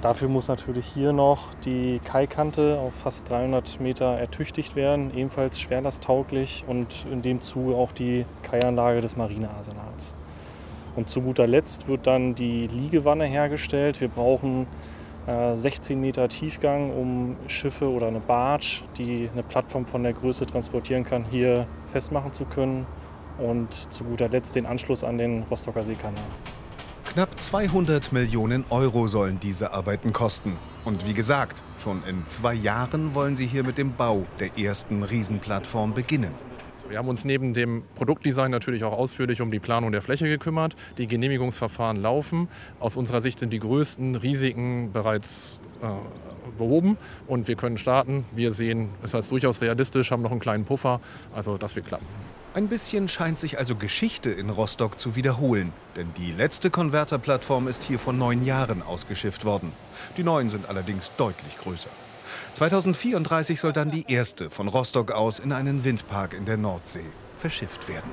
Dafür muss natürlich hier noch die Kaikante auf fast 300 Meter ertüchtigt werden, ebenfalls schwerlasttauglich, und in dem Zuge auch die Kaianlage des Marinearsenals. Und zu guter Letzt wird dann die Liegewanne hergestellt. Wir brauchen 16 Meter Tiefgang, um Schiffe oder eine Barge, die eine Plattform von der Größe transportieren kann, hier festmachen zu können. Und zu guter Letzt den Anschluss an den Rostocker Seekanal. Knapp 200 Millionen Euro sollen diese Arbeiten kosten. Und wie gesagt, schon in 2 Jahren wollen sie hier mit dem Bau der ersten Riesenplattform beginnen. Wir haben uns neben dem Produktdesign natürlich auch ausführlich um die Planung der Fläche gekümmert. Die Genehmigungsverfahren laufen. Aus unserer Sicht sind die größten Risiken bereits behoben und wir können starten. Wir sehen es als durchaus realistisch, haben noch einen kleinen Puffer, also das wird klappen. Ein bisschen scheint sich also Geschichte in Rostock zu wiederholen. Denn die letzte Konverterplattform ist hier vor 9 Jahren ausgeschifft worden. Die neuen sind allerdings deutlich größer. 2034 soll dann die erste von Rostock aus in einen Windpark in der Nordsee verschifft werden.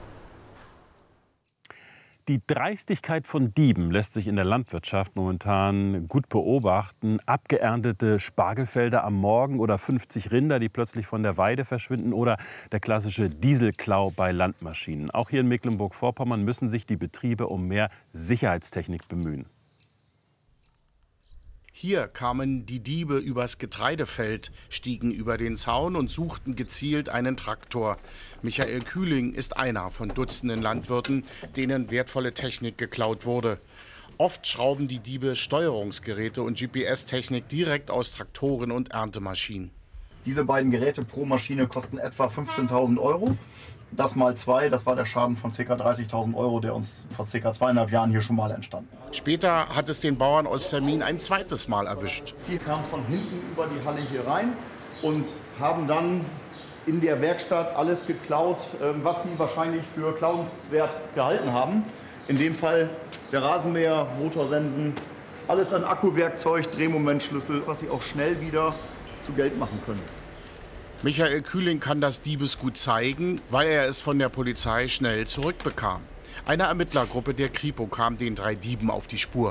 Die Dreistigkeit von Dieben lässt sich in der Landwirtschaft momentan gut beobachten. Abgeerntete Spargelfelder am Morgen oder 50 Rinder, die plötzlich von der Weide verschwinden, oder der klassische Dieselklau bei Landmaschinen. Auch hier in Mecklenburg-Vorpommern müssen sich die Betriebe um mehr Sicherheitstechnik bemühen. Hier kamen die Diebe übers Getreidefeld, stiegen über den Zaun und suchten gezielt einen Traktor. Michael Kühling ist einer von Dutzenden Landwirten, denen wertvolle Technik geklaut wurde. Oft schrauben die Diebe Steuerungsgeräte und GPS-Technik direkt aus Traktoren und Erntemaschinen. Diese beiden Geräte pro Maschine kosten etwa 15.000 Euro. Das mal 2, das war der Schaden von ca. 30.000 Euro, der uns vor ca. 2,5 Jahren hier schon mal entstand. Später hat es den Bauern aus Zermin ein zweites Mal erwischt. Die kamen von hinten über die Halle hier rein und haben dann in der Werkstatt alles geklaut, was sie wahrscheinlich für klauenswert gehalten haben. In dem Fall der Rasenmäher, Motorsensen, alles an Akkuwerkzeug, Drehmomentschlüssel, was sie auch schnell wieder zu Geld machen können. Michael Kühling kann das Diebesgut zeigen, weil er es von der Polizei schnell zurückbekam. Eine Ermittlergruppe der Kripo kam den 3 Dieben auf die Spur.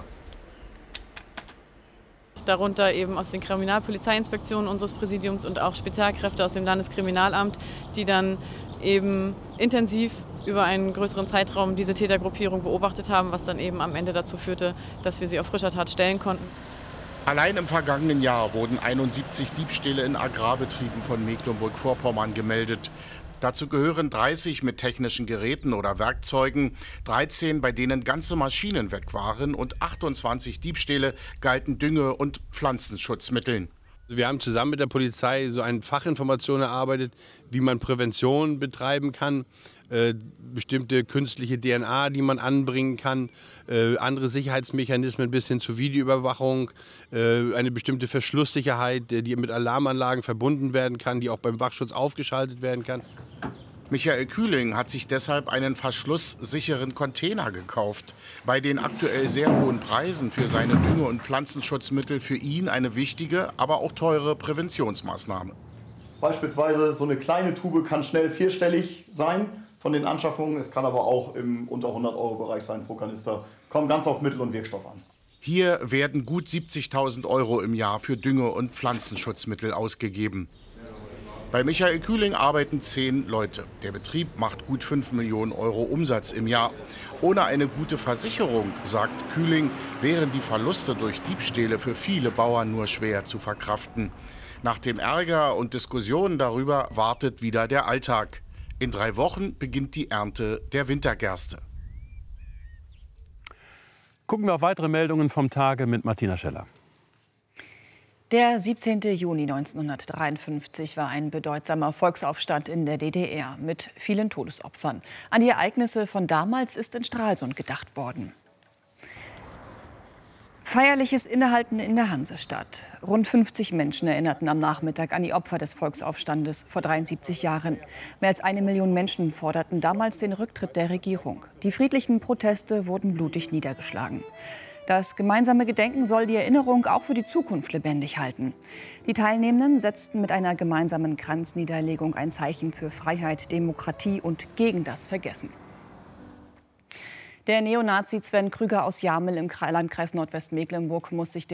Darunter eben aus den Kriminalpolizeiinspektionen unseres Präsidiums und auch Spezialkräfte aus dem Landeskriminalamt, die dann eben intensiv über einen größeren Zeitraum diese Tätergruppierung beobachtet haben, was dann eben am Ende dazu führte, dass wir sie auf frischer Tat stellen konnten. Allein im vergangenen Jahr wurden 71 Diebstähle in Agrarbetrieben von Mecklenburg-Vorpommern gemeldet. Dazu gehören 30 mit technischen Geräten oder Werkzeugen, 13, bei denen ganze Maschinen weg waren, und 28 Diebstähle galten Dünge- und Pflanzenschutzmitteln. Wir haben zusammen mit der Polizei so eine Fachinformation erarbeitet, wie man Prävention betreiben kann, bestimmte künstliche DNA, die man anbringen kann, andere Sicherheitsmechanismen bis hin zur Videoüberwachung, eine bestimmte Verschlusssicherheit, die mit Alarmanlagen verbunden werden kann, die auch beim Wachschutz aufgeschaltet werden kann. Michael Kühling hat sich deshalb einen verschlusssicheren Container gekauft. Bei den aktuell sehr hohen Preisen für seine Dünge- und Pflanzenschutzmittel für ihn eine wichtige, aber auch teure Präventionsmaßnahme. Beispielsweise so eine kleine Tube kann schnell 4-stellig sein von den Anschaffungen. Es kann aber auch im unter 100-Euro-Bereich sein pro Kanister. Kommt ganz auf Mittel und Wirkstoff an. Hier werden gut 70.000 Euro im Jahr für Dünge- und Pflanzenschutzmittel ausgegeben. Bei Michael Kühling arbeiten 10 Leute. Der Betrieb macht gut 5 Millionen Euro Umsatz im Jahr. Ohne eine gute Versicherung, sagt Kühling, wären die Verluste durch Diebstähle für viele Bauern nur schwer zu verkraften. Nach dem Ärger und Diskussionen darüber wartet wieder der Alltag. In 3 Wochen beginnt die Ernte der Wintergerste. Gucken wir auf weitere Meldungen vom Tage mit Martina Scheller. Der 17. Juni 1953 war ein bedeutsamer Volksaufstand in der DDR mit vielen Todesopfern. An die Ereignisse von damals ist in Stralsund gedacht worden. Feierliches Innehalten in der Hansestadt. Rund 50 Menschen erinnerten am Nachmittag an die Opfer des Volksaufstandes vor 73 Jahren. Mehr als 1 Million Menschen forderten damals den Rücktritt der Regierung. Die friedlichen Proteste wurden blutig niedergeschlagen. Das gemeinsame Gedenken soll die Erinnerung auch für die Zukunft lebendig halten. Die Teilnehmenden setzten mit einer gemeinsamen Kranzniederlegung ein Zeichen für Freiheit, Demokratie und gegen das Vergessen. Der Neonazi Sven Krüger aus Jamel im Landkreis Nordwestmecklenburg muss sich